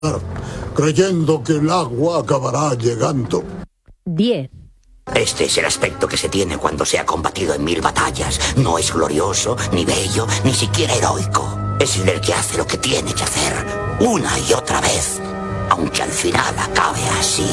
creyendo que el agua acabará llegando. 10. Este es el aspecto que se tiene cuando se ha combatido en 1000 batallas. No es glorioso, ni bello, ni siquiera heroico. Es el que hace lo que tiene que hacer, una y otra vez, aunque al final acabe así.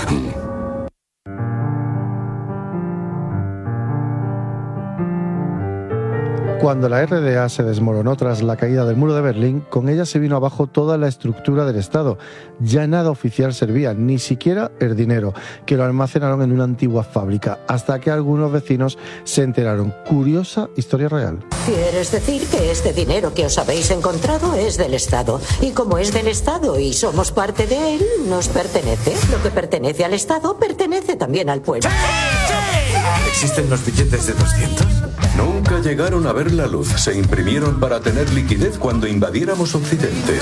Cuando la RDA se desmoronó tras la caída del muro de Berlín, con ella se vino abajo toda la estructura del Estado. Ya nada oficial servía, ni siquiera el dinero, que lo almacenaron en una antigua fábrica, hasta que algunos vecinos se enteraron. Curiosa historia real. ¿Quieres decir que este dinero que os habéis encontrado es del Estado? Y como es del Estado y somos parte de él, nos pertenece. Lo que pertenece al Estado pertenece también al pueblo. ¿Existen los billetes de 200? Nunca llegaron a ver la luz. Se imprimieron para tener liquidez cuando invadiéramos Occidente.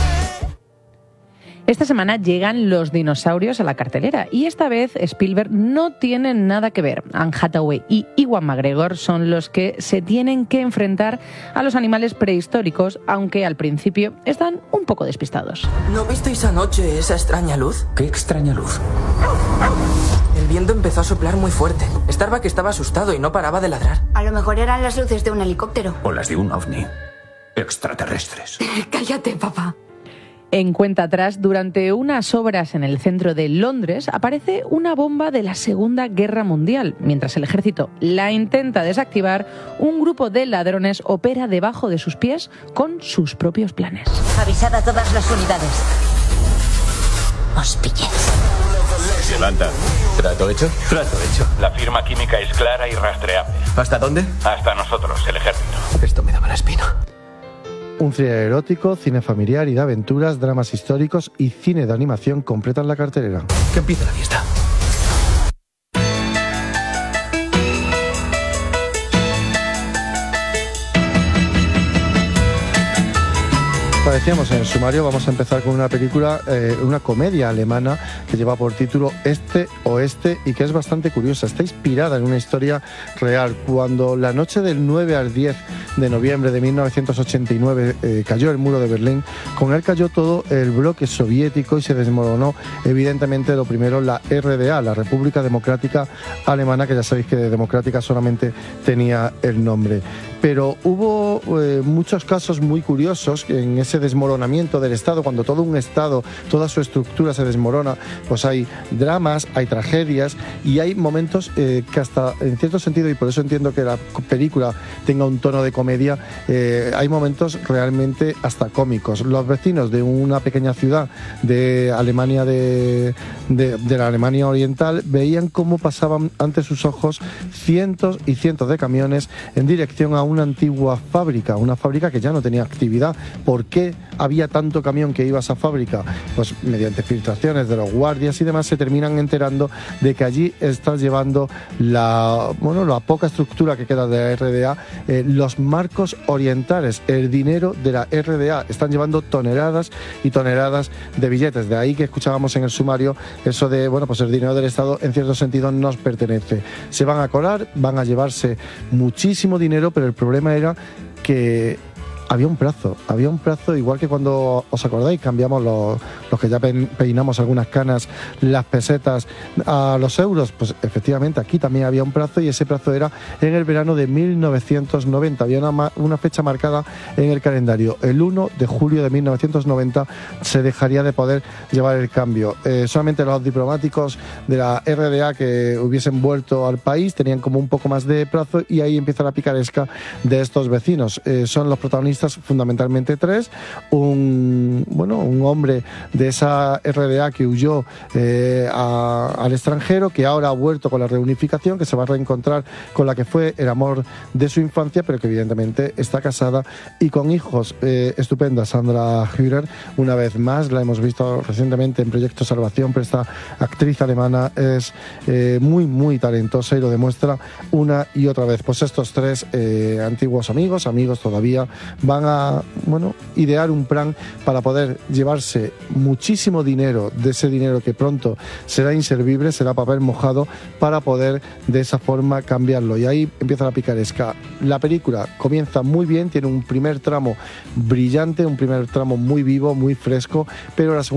Esta semana llegan los dinosaurios a la cartelera y esta vez Spielberg no tiene nada que ver. Anne Hathaway y Ewan McGregor son los que se tienen que enfrentar a los animales prehistóricos, aunque al principio están un poco despistados. ¿No visteis anoche esa extraña luz? ¿Qué extraña luz? El viento empezó a soplar muy fuerte. Starbuck estaba asustado y no paraba de ladrar. A lo mejor eran las luces de un helicóptero. O las de un ovni. Extraterrestres. Cállate, papá. En cuenta atrás, durante unas obras en el centro de Londres, aparece una bomba de la Segunda Guerra Mundial. Mientras el ejército la intenta desactivar, un grupo de ladrones opera debajo de sus pies con sus propios planes. Avisad a todas las unidades. Os pillé. Yolanda, ¿trato hecho? Trato hecho. La firma química es clara y rastreable. ¿Hasta dónde? Hasta nosotros, el ejército. Esto me da mala espina. Un thriller erótico, cine familiar y de aventuras, dramas históricos y cine de animación completan la cartelera. Que empiece la fiesta. Decíamos en el sumario, vamos a empezar con una película, una comedia alemana que lleva por título Este Oeste y que es bastante curiosa. Está inspirada en una historia real. Cuando la noche del 9 al 10 de noviembre de 1989 cayó el muro de Berlín, con él cayó todo el bloque soviético y se desmoronó evidentemente lo primero la RDA, la República Democrática Alemana, que ya sabéis que de democrática solamente tenía el nombre. Pero hubo muchos casos muy curiosos en ese desmoronamiento del Estado. Cuando todo un Estado, toda su estructura se desmorona, pues hay dramas, hay tragedias y hay momentos que hasta en cierto sentido, y por eso entiendo que la película tenga un tono de comedia, hay momentos realmente hasta cómicos. Los vecinos de una pequeña ciudad de Alemania de la Alemania Oriental veían cómo pasaban ante sus ojos cientos y cientos de camiones en dirección a una antigua fábrica, una fábrica que ya no tenía actividad. ¿Por qué había tanto camión que iba a esa fábrica? Pues mediante filtraciones de los guardias y demás se terminan enterando de que allí están llevando la poca estructura que queda de la RDA, los marcos orientales, el dinero de la RDA. Están llevando toneladas y toneladas de billetes. De ahí que escuchábamos en el sumario eso de, pues el dinero del Estado en cierto sentido nos pertenece. Se van a colar, van a llevarse muchísimo dinero, pero el problema era que había un plazo, igual que cuando, ¿os acordáis? Cambiamos los que ya peinamos algunas canas, las pesetas a los euros. Pues efectivamente aquí también había un plazo y ese plazo era en el verano de 1990. Había una fecha marcada en el calendario. El 1 de julio de 1990 se dejaría de poder llevar el cambio. Solamente los diplomáticos de la RDA que hubiesen vuelto al país tenían como un poco más de plazo y ahí empieza la picaresca de estos vecinos. Son los protagonistas fundamentalmente tres: un hombre de esa RDA que huyó al extranjero, que ahora ha vuelto con la reunificación, que se va a reencontrar con la que fue el amor de su infancia, pero que evidentemente está casada y con hijos. Estupenda Sandra Hüller, una vez más, la hemos visto recientemente en Proyecto Salvación, pero esta actriz alemana es muy, muy talentosa y lo demuestra una y otra vez. Pues estos tres antiguos amigos todavía, van a idear un plan para poder llevarse muchísimo dinero, de ese dinero que pronto será inservible, será papel mojado, para poder de esa forma cambiarlo. Y ahí empieza la picaresca. La película comienza muy bien, tiene un primer tramo brillante, un primer tramo muy vivo, muy fresco, pero la segunda